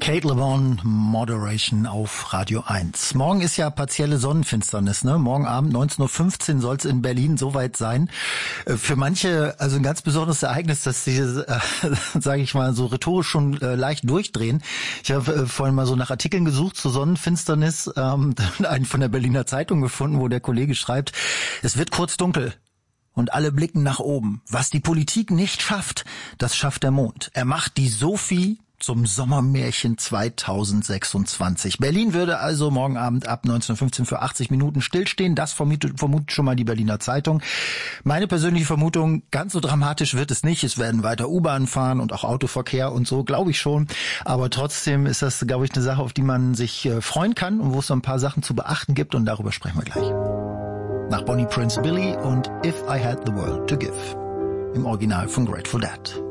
Kate LeBon, Moderation auf Radio 1. Morgen ist ja partielle Sonnenfinsternis, ne? Morgen Abend 19:15 Uhr soll es in Berlin soweit sein. Für manche also ein ganz besonderes Ereignis, dass sie, sage ich mal, so rhetorisch schon leicht durchdrehen. Ich habe vorhin mal so nach Artikeln gesucht zur Sonnenfinsternis, einen von der Berliner Zeitung gefunden, wo der Kollege schreibt, es wird kurz dunkel. Und alle blicken nach oben. Was die Politik nicht schafft, das schafft der Mond. Er macht die Sophie zum Sommermärchen 2026. Berlin würde also morgen Abend ab 19:15 Uhr für 80 Minuten stillstehen. Das vermutet schon mal die Berliner Zeitung. Meine persönliche Vermutung, ganz so dramatisch wird es nicht. Es werden weiter U-Bahn fahren und auch Autoverkehr und so, glaube ich schon. Aber trotzdem ist das, glaube ich, eine Sache, auf die man sich freuen kann und wo es so ein paar Sachen zu beachten gibt. Und darüber sprechen wir gleich. Nach Bonnie Prince Billy und If I Had the World to Give. Im Original von Grateful Dead.